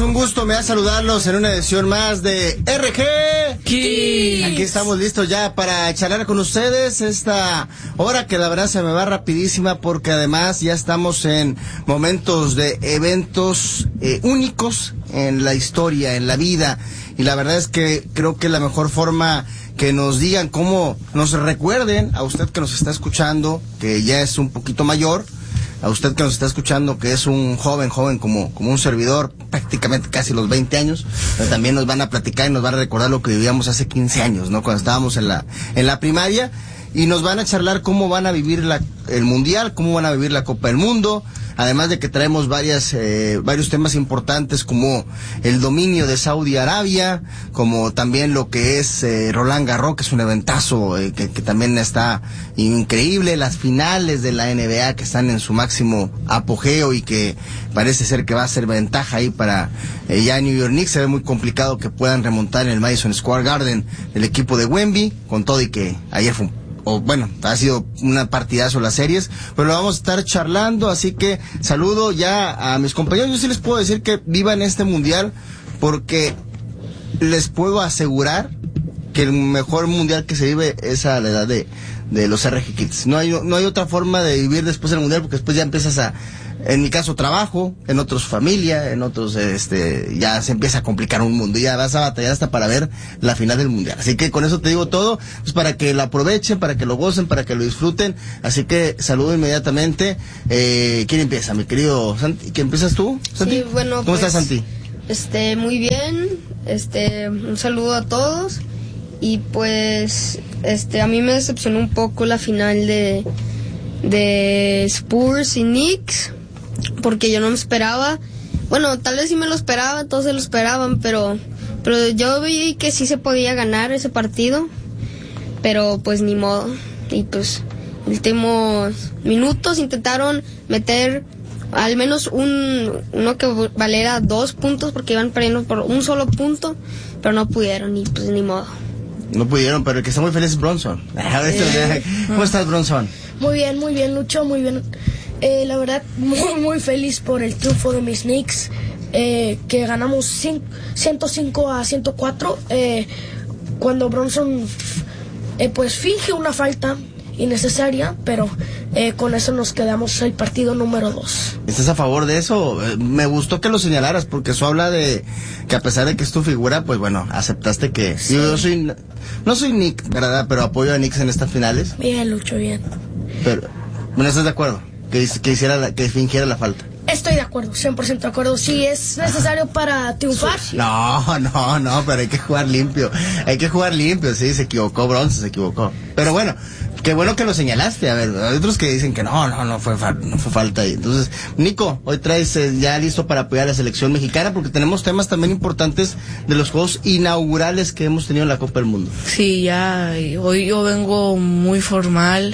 un gusto, me da saludarlos en una edición más de RG Kids. Aquí estamos listos ya para charlar con ustedes esta hora que la verdad se me va rapidísima porque además ya estamos en momentos de eventos únicos en la historia, en la vida, y la verdad es que creo que la mejor forma que nos digan cómo nos recuerden a usted que nos está escuchando, que ya es un poquito mayor, a usted que nos está escuchando, que es un joven como un servidor, prácticamente casi los 20 años, pero también nos van a platicar y nos van a recordar lo que vivíamos hace 15 años, ¿no? Cuando estábamos en la primaria, y nos van a charlar cómo van a vivir el Mundial, cómo van a vivir la Copa del Mundo, además de que traemos varios temas importantes como el dominio de Saudi Arabia, como también lo que es Roland Garros, que es un eventazo que también está increíble, las finales de la NBA que están en su máximo apogeo y que parece ser que va a ser ventaja ahí para ya New York Knicks. Se ve muy complicado que puedan remontar en el Madison Square Garden el equipo de Wemby, con todo y que ayer ha sido una partidazo las series, pero lo vamos a estar charlando, así que saludo ya a mis compañeros. Yo sí les puedo decir que vivan este mundial, porque les puedo asegurar que el mejor mundial que se vive es a la edad de los RG Kids. No hay otra forma de vivir después del mundial, porque después ya empiezas en mi caso trabajo, en otros familia, en otros ya se empieza a complicar un mundo y ya vas a batallar hasta para ver la final del mundial. Así que con eso te digo todo, pues para que lo aprovechen, para que lo gocen, para que lo disfruten. Así que saludo inmediatamente. ¿Quién empieza? Mi querido Santi. ¿Quién empiezas tú, Santi? Sí, bueno, ¿Cómo estás, Santi? Muy bien. Un saludo a todos. Y pues a mí me decepcionó un poco la final de Spurs y Knicks, porque yo no me esperaba. Bueno, tal vez sí me lo esperaba, todos se lo esperaban, pero yo vi que sí se podía ganar ese partido, pero pues ni modo. Y pues últimos minutos intentaron meter al menos uno que valiera 2 puntos, porque iban perdiendo por un solo punto, pero no pudieron y pues ni modo. No pudieron, pero el que está muy feliz es Bronson. ¿Cómo estás, Bronson? Muy bien, Lucho, muy bien. La verdad, muy feliz por el triunfo de mis Knicks, que ganamos 105-104, cuando Bronson pues finge una falta innecesaria, pero con eso nos quedamos el partido número 2. ¿Estás a favor de eso? Me gustó que lo señalaras, porque eso habla de que a pesar de que es tu figura, pues bueno, aceptaste que... Sí. Yo no soy Nick, ¿verdad? Pero apoyo a Knicks en estas finales. Bien, Lucho, bien. Pero, bueno, ¿estás de acuerdo? Que fingiera la falta. Estoy de acuerdo, 100% de acuerdo. Sí, es necesario para triunfar. No, pero hay que jugar limpio. Sí, se equivocó Bronson, se equivocó. Pero bueno, qué bueno que lo señalaste. A ver, hay otros que dicen que no fue falta. Entonces, Nico, hoy traes ya listo para apoyar a la selección mexicana, porque tenemos temas también importantes de los juegos inaugurales que hemos tenido en la Copa del Mundo. Sí, ya, hoy yo vengo muy formal,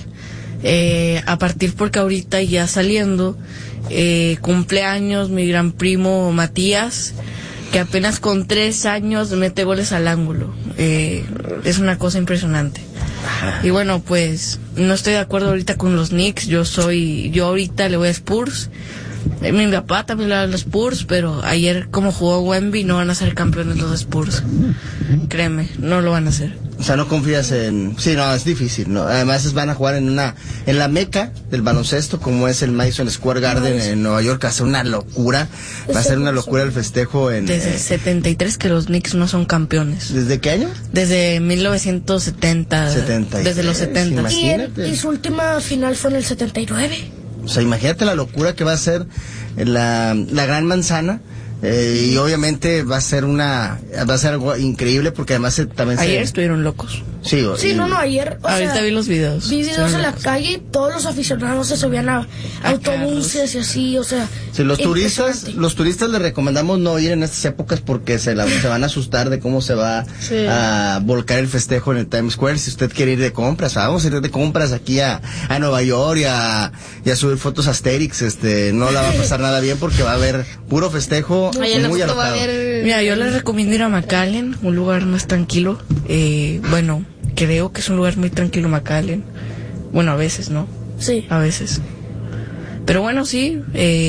a partir porque ahorita ya saliendo, cumpleaños mi gran primo Matías, que apenas con 3 años mete goles al ángulo. Es una cosa impresionante. Y bueno, pues no estoy de acuerdo ahorita con los Knicks. Yo ahorita le voy a Spurs. Mi papá también le va a los Spurs, pero ayer como jugó Wemby no van a ser campeones los Spurs. Créeme, no lo van a hacer. O sea, no confías en... Sí, no, es difícil, ¿no? Además van a jugar en la meca del baloncesto, como es el Madison Square Garden en Nueva York. Va a ser una locura. Va a ser una locura el festejo Desde el 73 que los Knicks no son campeones. ¿Desde qué año? Desde 1970. Desde los 70. Imagínate. Y su última final fue en el 79. O sea, imagínate la locura que va a ser la Gran Manzana. Y obviamente va a ser algo increíble, porque además también ayer estuvieron locos. Sí, ayer, ahorita vi los videos. Vi videos en la calle, todos los aficionados se subían a autobuses y así, o sea. Sí, los turistas les recomendamos no ir en estas épocas, porque se van a asustar de cómo se va a volcar el festejo en el Times Square. Si usted quiere ir de compras, vamos a ir de compras aquí a Nueva York y a subir fotos a Asterix, no la va a pasar nada bien, porque va a haber puro festejo. Muy alocado. Mira, yo les recomiendo ir a McAllen, un lugar más tranquilo. Bueno, creo que es un lugar muy tranquilo McAllen. Bueno, a veces, ¿no? Sí. A veces. Pero bueno, sí,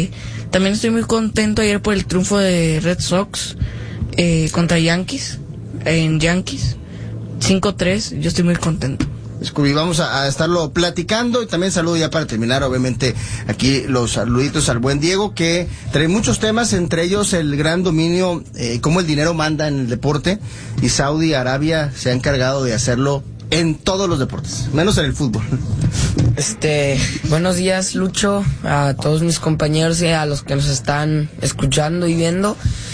También estoy muy contento ayer por el triunfo de Red Sox contra Yankees, en Yankees, 5-3, yo estoy muy contento. Scooby, vamos a estarlo platicando y también saludo ya para terminar, obviamente, aquí los saluditos al buen Diego, que trae muchos temas, entre ellos el gran dominio, cómo el dinero manda en el deporte, y Saudi Arabia se ha encargado de hacerlo en todos los deportes, menos en el fútbol. Buenos días, Lucho, a todos mis compañeros y a los que nos están escuchando y viendo.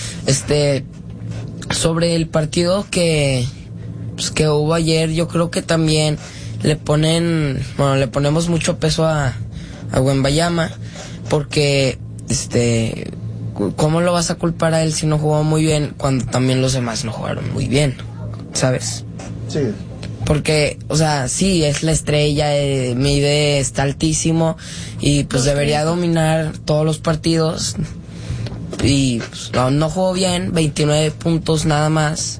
Sobre el partido que hubo ayer, yo creo que también le ponemos mucho peso a Wembayama, porque ¿cómo lo vas a culpar a él si no jugó muy bien cuando también los demás no jugaron muy bien? ¿Sabes? Sí. Porque, o sea, sí, es la estrella, mide, está altísimo y pues debería dominar todos los partidos, y pues, no jugó bien, 29 puntos nada más,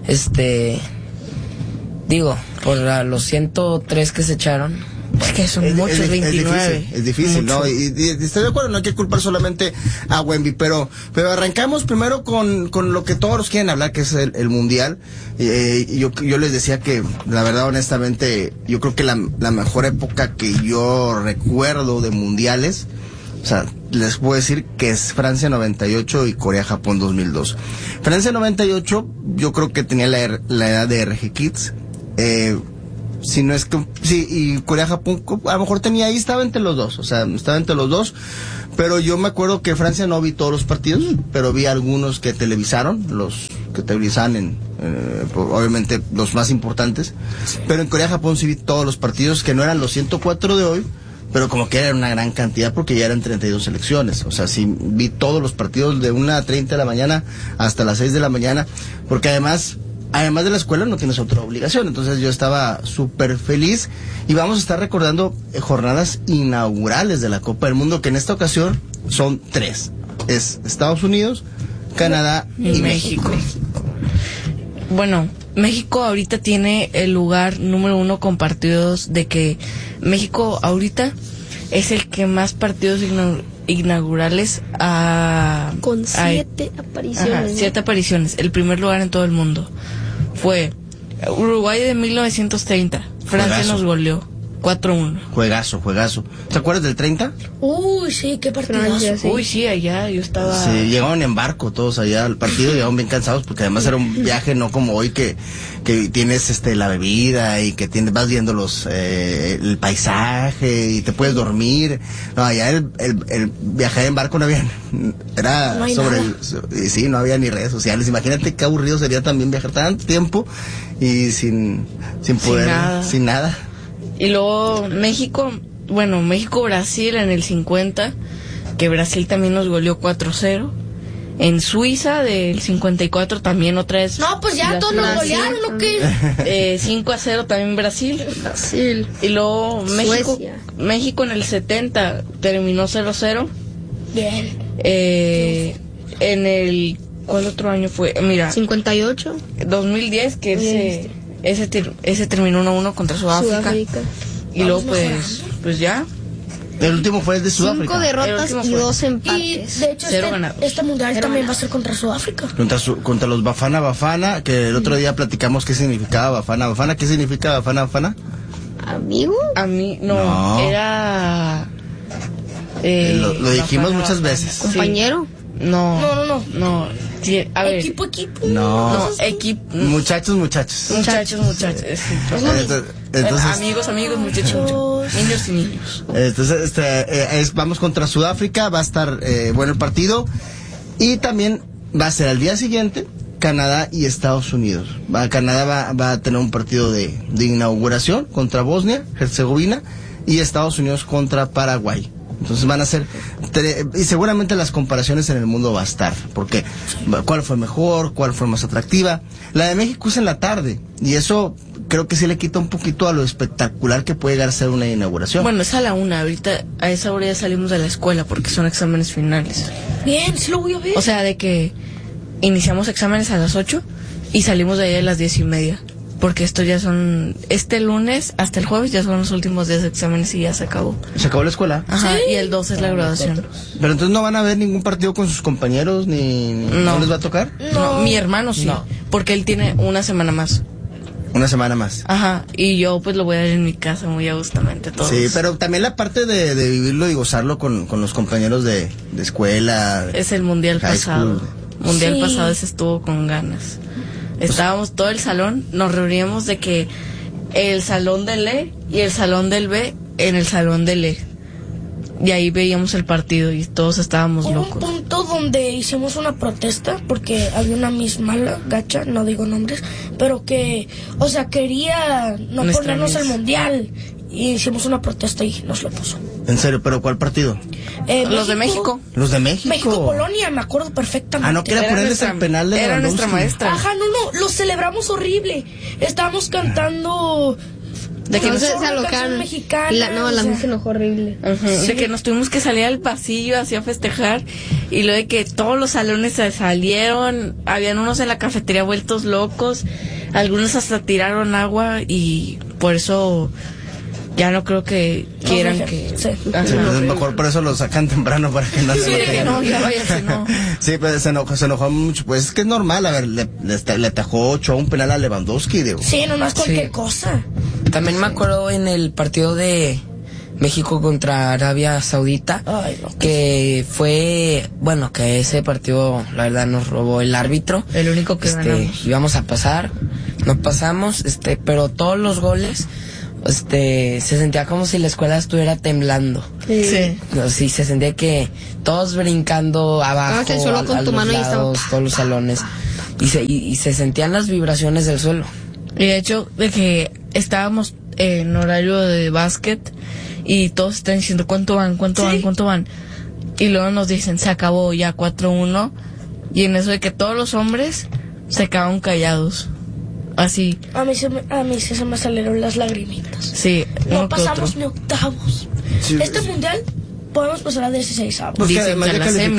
por los 103 que se echaron. Es que son muchos, 29. Es difícil, mucho. ¿No? Y estoy de acuerdo, no hay que culpar solamente a Wemby, pero arrancamos primero con lo que todos quieren hablar, que es el Mundial. Yo les decía que, la verdad, honestamente, yo creo que la mejor época que yo recuerdo de mundiales, o sea, les puedo decir que es Francia 98 y Corea-Japón 2002. Francia 98, yo creo que tenía la edad de RG Kids. Si no es que sí, y Corea-Japón a lo mejor estaba entre los dos, pero yo me acuerdo que Francia no vi todos los partidos, pero vi algunos que televisaron, los que televisaban obviamente los más importantes, pero en Corea-Japón sí vi todos los partidos, que no eran los 104 de hoy, pero como que era una gran cantidad porque ya eran 32 selecciones, o sea, sí vi todos los partidos de 1:30 de la mañana hasta las 6 de la mañana, porque además de la escuela no tienes otra obligación, entonces yo estaba súper feliz, y vamos a estar recordando jornadas inaugurales de la Copa del Mundo, que en esta ocasión son 3, es Estados Unidos, Canadá y México. Bueno, México ahorita tiene el lugar número 1 con partidos, de que México ahorita es el que más partidos inaugurales con 7 apariciones. Ajá, 7 apariciones, el primer lugar en todo el mundo. Fue Uruguay de 1930, Francia Juegazo. Nos goleó 4-1. Juegazo. ¿Te acuerdas del 30? Uy, sí, qué partidazo. Francia, sí. Uy, sí, allá yo estaba... Sí, llegaron en barco todos allá al partido, llegaron bien cansados, porque además era un viaje no como hoy que tienes la bebida y que vas viendo el paisaje y te puedes dormir. No, allá el viajar en barco no había sí, no había ni redes sociales. Imagínate qué aburrido sería también viajar tanto tiempo y sin poder, sin nada. Y luego México-Brasil en el 50, que Brasil también nos goleó 4-0. En Suiza del 54 también otra vez. No, pues ya todos nos golearon, ¿o qué? 5-0 también Brasil. Y luego México en el 70 terminó 0-0. Bien. En el... ¿Cuál otro año fue? Mira. 58. 2010, que ese terminó 1-1 contra Sudáfrica. Y luego pues ya. El último fue el de Sudáfrica. 5 derrotas y 2 Y empates. de hecho este mundial también va a ser contra Sudáfrica. Contra los Bafana, que el otro día platicamos qué significaba Bafana. ¿Qué significa Bafana? ¿Amigo? A mí, no. Era... lo dijimos muchas veces. ¿Compañero? Sí. No. Sí, a ver. Equipo. No, equipo. Muchachos. Muchachos. Entonces, amigos, muchachos. Niños y niños. Entonces, vamos contra Sudáfrica, va a estar bueno el partido. Y también va a ser al día siguiente Canadá y Estados Unidos. Canadá va a tener un partido de inauguración contra Bosnia, Herzegovina, y Estados Unidos contra Paraguay. Entonces van a ser, y seguramente las comparaciones en el mundo va a estar, porque cuál fue mejor, cuál fue más atractiva. La de México es en la tarde, y eso creo que sí le quita un poquito a lo espectacular que puede llegar a ser una inauguración. Bueno, es a la 1, ahorita a esa hora ya salimos de la escuela porque son exámenes finales. Bien, sí lo voy a ver. O sea, de que iniciamos exámenes a las 8 y salimos de ahí a las 10:30. porque estos ya son, este lunes hasta el jueves ya son los últimos días de exámenes y ya se acabó. ¿Se acabó la escuela? Ajá, y el 12 es la graduación. Pero entonces no van a ver ningún partido con sus compañeros, ¿no les va a tocar? No, mi hermano sí, porque él tiene una semana más. Una semana más. Ajá, y yo pues lo voy a ver en mi casa muy agustamente todos. Sí, pero también la parte de vivirlo y gozarlo con los compañeros de escuela. Es el mundial pasado. Mundial Sí. pasado ese estuvo con ganas. Estábamos todo el salón, nos reuníamos de que el salón del E y el salón del B en el salón del E. Y ahí veíamos el partido y todos estábamos Hubo un locos. punto donde hicimos una protesta porque había una Miss mala, gacha, no digo nombres, pero que, o sea, quería no Nuestra ponernos Miss. el mundial. Y hicimos una protesta y nos lo puso. ¿En serio? ¿Pero cuál partido? Los de México. Los de México. México-Polonia, me acuerdo perfectamente. Ah, no, que era ponerles el penal de Era nuestra Lewandowski. maestra. Ajá, no, lo celebramos horrible. Estábamos cantando... De que Entonces nos, se canción alocaron. mexicana, La o sea. Miss se enojó horrible. de que nos tuvimos que salir al pasillo así a festejar y luego de que todos los salones se salieron, habían unos en la cafetería vueltos locos, algunos hasta tiraron agua y por eso ya no creo que quieran que... Sí. Ajá. Sí, pues mejor por eso lo sacan temprano para que no se Sí, de que enojen. no, ya váyase, no. Sí, pues se enojó mucho. Pues es que es normal, a ver, le atajó 8 a un penal a Lewandowski, digo. Sí, no es cualquier Sí. cosa. También me acuerdo en el partido de México contra Arabia Saudita, Ay, no. que fue, bueno, que ese partido la verdad nos robó el árbitro. El único que ganamos. Íbamos a pasar, no pasamos, pero todos los goles, se sentía como si la escuela estuviera temblando. Sí. No, sí, se sentía que todos brincando abajo, que solo con a tu los mano y estaba- lados, todos los salones, y se sentían las vibraciones del suelo. Y de hecho, de que estábamos en horario de básquet y todos están diciendo cuánto van. Y luego nos dicen, se acabó ya 4-1. Y en eso de que todos los hombres se quedaron callados. Así, A mí sí se me salieron las lagrimitas. sí, No uno que otro. pasamos ni octavos. Sí. Este mundial podemos pasar a 16avos. Pues que Dicen además que de la calificar